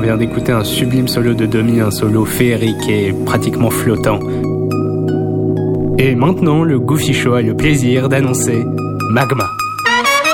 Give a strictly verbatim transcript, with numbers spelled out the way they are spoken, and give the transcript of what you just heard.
vient d'écouter un sublime solo de Domi, un solo féerique et pratiquement flottant. Et maintenant, le Goofy Show a le plaisir d'annoncer Magma.